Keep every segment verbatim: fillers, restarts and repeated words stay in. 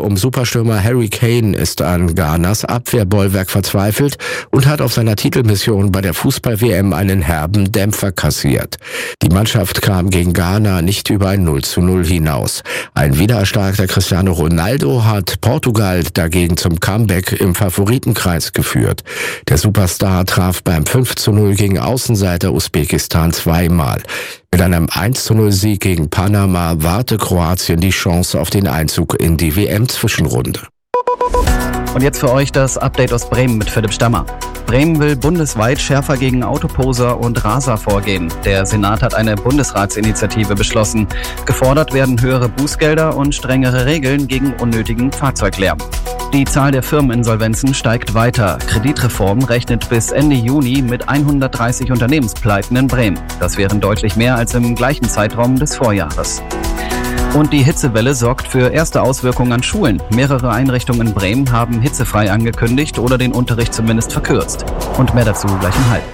um Superstürmer Harry Kane ist an Ghanas Abwehrbollwerk verzweifelt und hat auf seiner Titelmission bei der Fußball-W M einen herben Dämpfer kassiert. Die Mannschaft kam gegen Ghana nicht über ein null zu null hinaus. Ein wiedererstarkter Cristiano Ronaldo hat Portugal dagegen zum Comeback im Favoritenkreis geführt. Der Superstar traf beim fünf zu null gegen Außenseiter Usbekistan zweimal. Mit einem eins zu null Sieg gegen Panama warte Kroatien die Chance auf den Einzug in die W M-Zwischenrunde. Und jetzt für euch das Update aus Bremen mit Philipp Stammer. Bremen will bundesweit schärfer gegen Autoposer und Raser vorgehen. Der Senat hat eine Bundesratsinitiative beschlossen. Gefordert werden höhere Bußgelder und strengere Regeln gegen unnötigen Fahrzeuglärm. Die Zahl der Firmeninsolvenzen steigt weiter. Kreditreform rechnet bis Ende Juni mit hundertdreißig Unternehmenspleiten in Bremen. Das wären deutlich mehr als im gleichen Zeitraum des Vorjahres. Und die Hitzewelle sorgt für erste Auswirkungen an Schulen. Mehrere Einrichtungen in Bremen haben hitzefrei angekündigt oder den Unterricht zumindest verkürzt. Und mehr dazu gleich im Halb.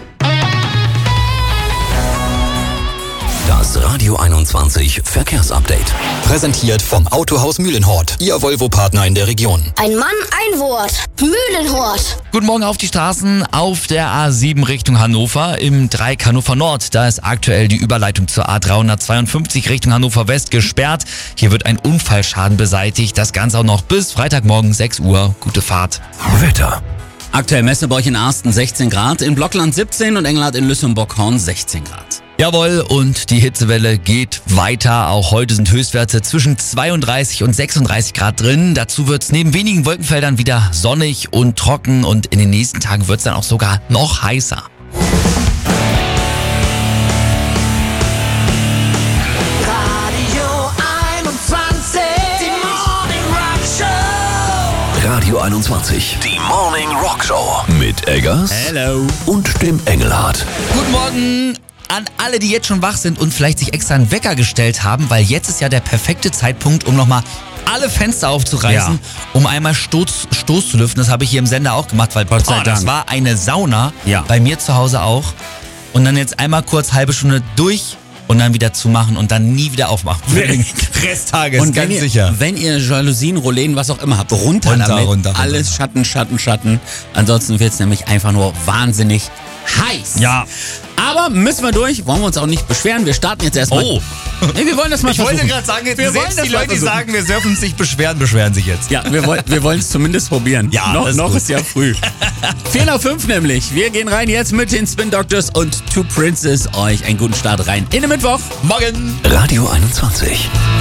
Das Radio einundzwanzig Verkehrsupdate. Präsentiert vom Autohaus Mühlenhort, Ihr Volvo-Partner in der Region. Ein Mann, ein Wort. Mühlenhort. Guten Morgen auf die Straßen auf der A sieben Richtung Hannover im Dreieck Hannover Nord. Da ist aktuell die Überleitung zur A dreihundertzweiundfünfzig Richtung Hannover West gesperrt. Hier wird ein Unfallschaden beseitigt. Das Ganze auch noch bis Freitagmorgen sechs Uhr. Gute Fahrt. Wetter. Aktuell Messebauch in Arsten sechzehn Grad, in Blockland siebzehn und Engelhardt in Lüssenbockhorn sechzehn Grad. Jawohl, und die Hitzewelle geht weiter. Auch heute sind Höchstwerte zwischen zweiunddreißig und sechsunddreißig Grad drin. Dazu wird es neben wenigen Wolkenfeldern wieder sonnig und trocken und in den nächsten Tagen wird es dann auch sogar noch heißer. Radio einundzwanzig, die Morning Rock Show mit Eggers Hello. Und dem Engelhardt. Guten Morgen an alle, die jetzt schon wach sind und vielleicht sich extra einen Wecker gestellt haben, weil jetzt ist ja der perfekte Zeitpunkt, um nochmal alle Fenster aufzureißen, ja. um einmal Stoß, Stoß zu lüften. Das habe ich hier im Sender auch gemacht, weil Gott sei oh, das Dank. war eine Sauna, ja. bei mir zu Hause auch. Und dann jetzt einmal kurz halbe Stunde durch und dann wieder zumachen und dann nie wieder aufmachen. Für den Rest Tages, und ganz wenn ihr, sicher. wenn ihr Jalousien, Rollläden, was auch immer habt, runter, Runter, damit. runter, runter, Alles runter. Schatten, Schatten, Schatten. Ansonsten wird es nämlich einfach nur wahnsinnig heiß. Ja. Aber müssen wir durch, wollen wir uns auch nicht beschweren. Wir starten jetzt erstmal. Oh. Nee, wir wollen das mal Ich versuchen. wollte gerade sagen, wir selbst wollen das die mal Leute, die versuchen. sagen, wir dürfen uns nicht beschweren, beschweren sich jetzt. Ja, wir, wollen, wir wollen es zumindest probieren. Ja, noch das ist noch gut. ist ja früh. vier nach fünf nämlich. Wir gehen rein jetzt mit den Spin Doctors und Two Princes. Euch einen guten Start rein in den Mittwoch. Morgen. Radio einundzwanzig.